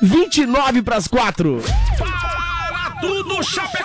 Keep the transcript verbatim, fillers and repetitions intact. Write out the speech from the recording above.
vinte e nove pras quatro. Para tudo, Chapecó!